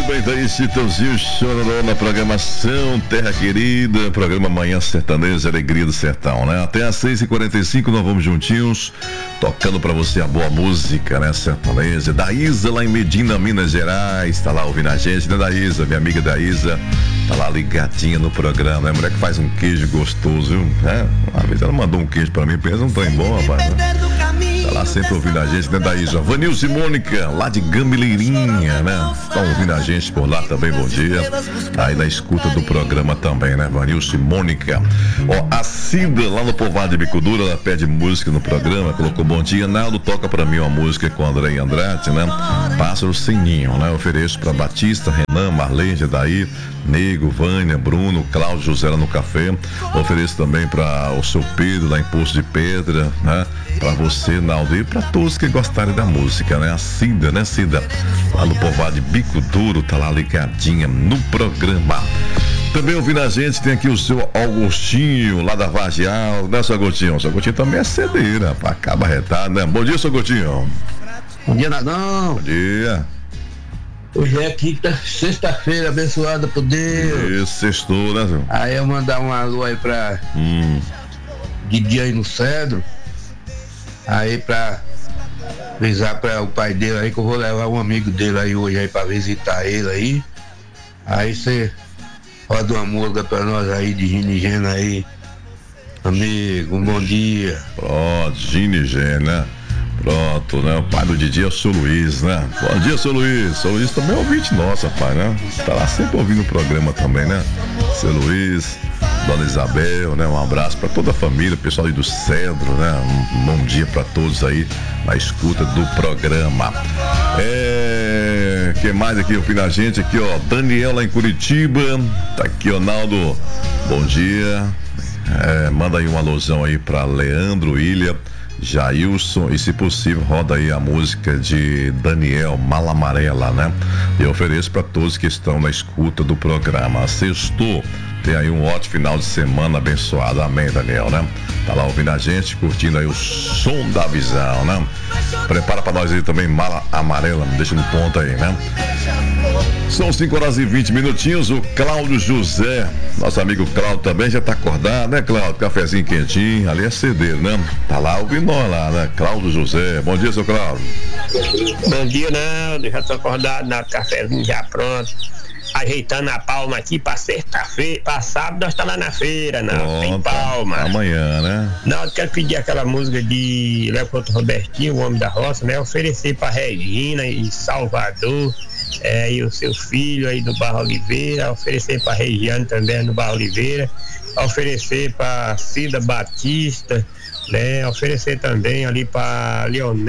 bem, daí Chitãozinho Chororó na programação Terra Querida, programa Manhã Sertaneja, Alegria do Sertão, né? Até às 6h45 nós vamos juntinhos, tocando pra você a boa música, né? Sertaneja, da Isa lá em Medina, Minas Gerais, tá lá ouvindo a gente, né? Da Isa, minha amiga da Isa, tá lá ligadinha no programa, né? Mulher que faz um queijo gostoso, viu? É, uma vez ela mandou um queijo pra mim, pensa um trem bom, rapaz, né? Tá lá sempre ouvindo a gente, né, da Isa? Vanilson e Mônica, lá de Gamileirinha, né? Estão ouvindo a gente por lá também, bom dia. Aí na escuta do programa também, né? Vanilson e Mônica. Ó, a Cida, lá no Povoado de Bico Duro, ela pede música no programa, colocou bom dia. Naldo, toca pra mim uma música com André Andrade, né? Pássaro Sem Ninho, né? Ofereço pra Batista, Renan, Marlene, Gedaí, Nego, Vânia, Bruno, Cláudio, José lá no café. Ofereço também para o seu Pedro lá em Poço de Pedra, né? Para você, Naldo, e para todos que gostarem da música, né? A Cida, né, Cida? Lá no Povoado de Bico Duro, tá lá ligadinha no programa. Também ouvindo a gente, tem aqui o seu Augustinho, lá da Vargial, né, seu Agostinho? O seu Agostinho também é cedeira, pra acaba retado, né? Bom dia, seu Agostinho. Bom dia, Nadão. Bom dia. Hoje é quinta, sexta-feira, abençoada por Deus. Isso, sextou, né, senhor? Aí eu mandar um alô aí pra Didi aí no Cedro. Aí pra avisar para o pai dele aí que eu vou levar um amigo dele aí hoje aí pra visitar ele aí. Aí você roda uma música pra nós aí de Ginigena aí. Amigo, um bom dia. Pronto, Ginigena, né? Pronto, né? O pai do Didi é o seu Luiz, né? Bom dia, seu Luiz. Seu Luiz também é ouvinte nosso, rapaz, né? Tá lá sempre ouvindo o programa também, né? Seu Luiz, Dona Isabel, né? Um abraço pra toda a família, pessoal aí do Cedro, né? Um bom dia pra todos aí na escuta do programa. Quem mais aqui ouvindo a gente? Aqui, ó, Daniel lá em Curitiba. Tá aqui, ó, Naldo. Bom dia. Manda aí um alusão aí pra Leandro, Ilha, Jailson, e se possível roda aí a música de Daniel, Mala Amarela, né? Eu ofereço para todos que estão na escuta do programa. Sextou, tem aí um ótimo final de semana abençoado, amém, Daniel, né? Tá lá ouvindo a gente, curtindo aí o som da visão, né? Prepara para nós aí também, Mala Amarela, me deixa no ponto aí, né? São 5h20. O Cláudio José, nosso amigo Cláudio também já tá acordado, né, Cláudio? Cafezinho quentinho, ali é cedeiro, né? Tá lá ouvindo nós lá, né? Cláudio José, bom dia, seu Cláudio. Bom dia, Naldo, já tô acordado, na cafezinho já pronto. Ajeitando a palma aqui pra sexta-feira, pra sábado nós tá lá na feira, não, tem palma. Amanhã, né? Não, eu quero pedir aquela música de Leopoldo Robertinho, o Homem da Roça, né? Oferecer pra Regina e Salvador, e o seu filho aí do Barro Oliveira, oferecer pra Regiane também no Barro Oliveira, oferecer pra Cida Batista, né? Oferecer também ali pra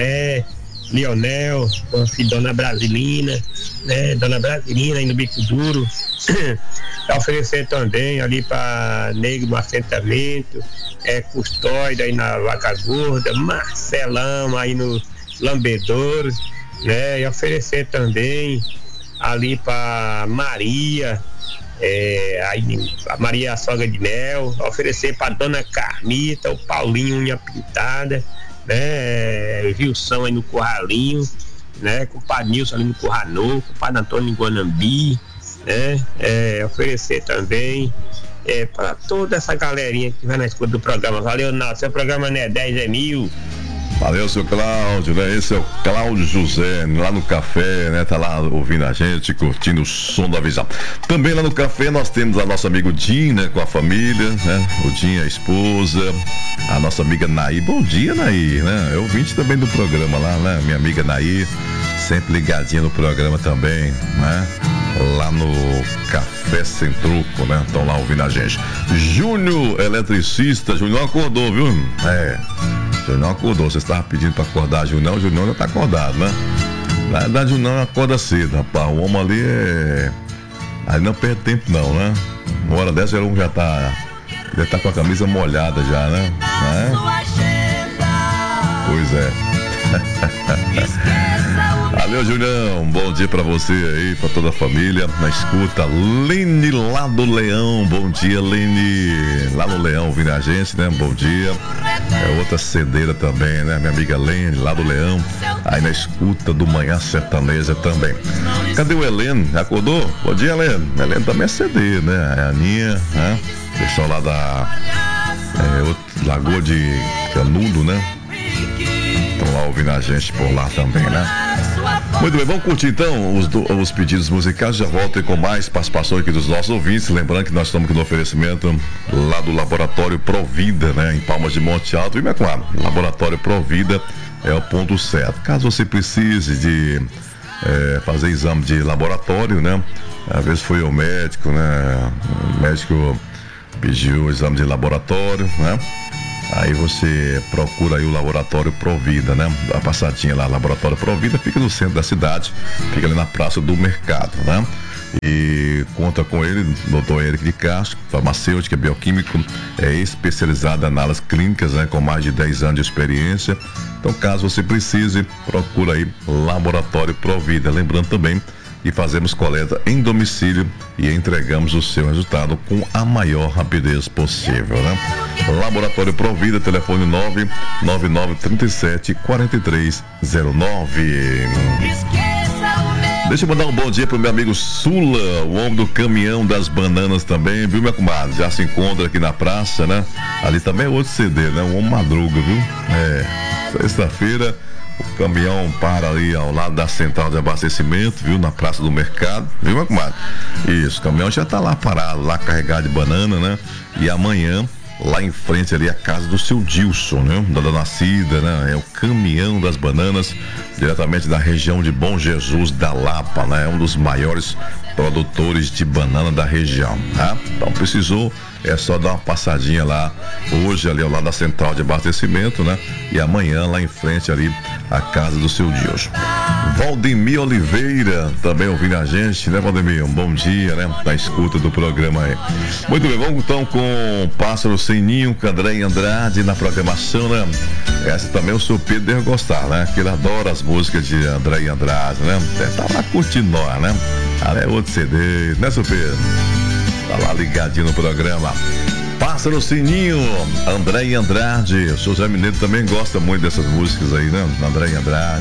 Leonel, Dona Brasilina, né? Dona Brasilina aí no Bico Duro. Oferecer também ali para Negro no assentamento, Custódio aí na Vaca Gorda, Marcelão aí no Lambedouro, né? E oferecer também ali para Maria, aí a Maria Sogra de Mel, oferecer para Dona Carmita, o Paulinho Unha Pintada, né? Gilson aí no Curralinho, né? Com o Padre Nilson ali no Curranô, com o Padre Antônio em Guanambi, né? Oferecer também para toda essa galerinha que vai na escuta do programa. Valeu, Naldo, seu programa não é 10, é 1000. Valeu, seu Cláudio, né? Esse é o Cláudio José, lá no café, né? Tá lá ouvindo a gente, curtindo o som da visão. Também lá no café nós temos a nossa amigo Dinho, né? Com a família, né? O Dinho, a esposa, a nossa amiga Naí. Bom dia, Naí, né? É ouvinte também do programa lá, né? Minha amiga Naí, sempre ligadinha no programa também, né? Lá no Café Sem Truco, né? Estão lá ouvindo a gente. Júnior, eletricista, Júnior acordou, viu? Júnior acordou, você estava pedindo para acordar Júnior, o Júnior já tá acordado, né? Na verdade, o Júnior acorda cedo, rapaz. O homem ali aí não perde tempo não, né? Uma hora dessa já tá com a camisa molhada já, né? Pois é. Valeu, Julião. Bom dia pra você aí, pra toda a família. Na escuta, Lene lá do Leão. Bom dia, Lene. Lá no Leão, ouvindo a gente, né? Bom dia. É outra cedeira também, né? Minha amiga Lene, lá do Leão. Aí na escuta do Manhã Sertaneja também. Cadê o Helene? Acordou? Bom dia, Helene. Helene também é CD, né? É a Aninha, né? Pessoal lá da Lagoa de Canudo, né? Estão lá ouvindo a gente por lá também, né? Muito bem, vamos curtir então os pedidos musicais. Já volto com mais participação aqui dos nossos ouvintes. Lembrando que nós estamos aqui no oferecimento lá do Laboratório Provida, né? Em Palmas de Monte Alto. E, claro, Laboratório Provida é o ponto certo. Caso você precise de fazer exame de laboratório, né? Às vezes foi o médico, né? O médico pediu o exame de laboratório, né? Aí você procura aí o Laboratório Provida, né? A passadinha lá, Laboratório Provida, fica no centro da cidade, fica ali na Praça do Mercado, né? E conta com ele, Dr. Eric de Castro, farmacêutico, bioquímico, é especializado em análises clínicas, né? Com mais de 10 anos de experiência. Então, caso você precise, procura aí Laboratório Provida. Lembrando também e fazemos coleta em domicílio e entregamos o seu resultado com a maior rapidez possível, né? Laboratório Provida, telefone 99937-4309. Deixa eu mandar um bom dia pro meu amigo Sula, o homem do caminhão das bananas também, viu, minha comadre? Já se encontra aqui na praça, né? Ali também é outro CD, né? O homem madruga, viu? Sexta-feira o caminhão para ali ao lado da central de abastecimento, viu? Na Praça do Mercado, viu, meu comadre? Isso, o caminhão já tá lá parado, lá carregado de banana, né? E amanhã, lá em frente ali, a casa do seu Dilson, né? Da Dona Cida, né? É o caminhão das bananas, diretamente da região de Bom Jesus da Lapa, né? É um dos maiores produtores de banana da região, tá? Então precisou, é só dar uma passadinha lá hoje ali ao lado da central de abastecimento, né? E amanhã lá em frente ali a casa do seu Dilson. Valdemir Oliveira também ouvindo a gente, né, Valdemir? Um bom dia, né? Na escuta do programa aí. Muito bem, vamos então com Pássaro Sem Ninho, com André Andrade na programação, né? Essa também o seu Pedro deve gostar, né? Que ele adora as músicas de André Andrade, né? Tá lá curtindo nós, né? É outro CD, né, seu Pedro? Tá lá ligadinho no programa. Pássaro Sininho, André Andrade. O seu Zé Mineiro também gosta muito dessas músicas aí, né? André Andrade.